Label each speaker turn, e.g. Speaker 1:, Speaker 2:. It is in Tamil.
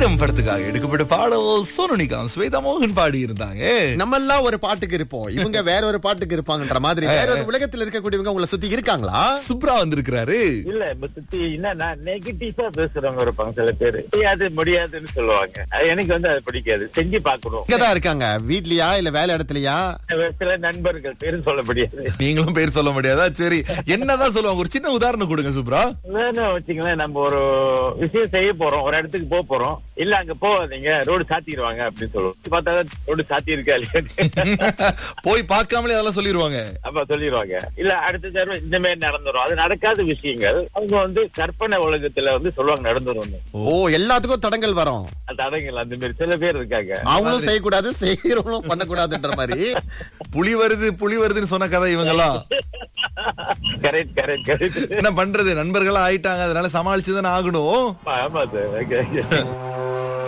Speaker 1: கிரீடம் படத்துக்காக எடுக்கப்பட்ட பாடல் சோனு நிகாம் ஸ்வேதா மோகன் பாடி இருந்தாங்க.
Speaker 2: நம்ம எல்லாம் ஒரு பாட்டுக்கு இருப்போம், இவங்க வேற ஒரு பாட்டுக்கு இருப்பாங்கன்ற மாதிரி. வேற ஒரு உலகத்துல இருக்கக்கூடியவங்க உங்களை சுத்தி இருக்காங்களா?
Speaker 1: சுப்ரா வந்திருக்கிறாரு.
Speaker 3: இல்ல இப்ப சுத்தி என்ன நெகட்டிவா பேசுறவங்க இருப்பாங்க சில பேரு. முடியாதுன்னு சொல்லுவாங்க. எனக்கு அது பிடிக்காது. செஞ்சு பாக்கணும்.
Speaker 2: இங்கதான் இருக்காங்க, வீட்லயா இல்ல வேலை இடத்துலயா?
Speaker 3: சில நண்பர்கள் பேரும் சொல்ல முடியாது.
Speaker 1: நீங்களும் பேர் சொல்ல முடியாதா? சரி, என்னதான் சொல்லுவாங்க? ஒரு சின்ன உதாரணம் கொடுங்க சுப்ரா.
Speaker 3: வச்சுங்களேன், நம்ம ஒரு விஷயம் செய்ய போறோம், ஒரு இடத்துக்கு போறோம். இல்ல அங்க போவாதீங்க, ரோடு சாத்திடுவாங்க அப்படின்னு சொல்லுவோம். பார்த்தா ரோடு சாத்தி இருக்கா இல்லையா
Speaker 1: போய் பார்க்காமலே அதெல்லாம் சொல்லிடுவாங்க.
Speaker 3: அப்ப சொல்லிடுவாங்க. இல்ல அடுத்த தடவை இந்த மாதிரி நடந்துரும். அது நடக்காத விஷயங்கள் அவங்க கற்பனை உலகத்துல சொல்லுவாங்க நடந்துரும்.
Speaker 2: ஓ, எல்லாத்துக்கும் தடங்கள் வரும்.
Speaker 3: தடங்கள் அந்த மாதிரி சில பேர் இருக்காங்க.
Speaker 2: அவங்களும் செய்யக்கூடாது, செய்யறவங்களும் பண்ணக்கூடாதுன்ற மாதிரி.
Speaker 1: புலி வருதுன்னு சொன்ன கதை இவங்கெல்லாம்.
Speaker 3: கரெக்ட்.
Speaker 1: என்ன பண்றது, நண்பர்களா ஆயிட்டாங்க, அதனால சமாளிச்சுதானே ஆகணும்.
Speaker 3: ஆமா சார்.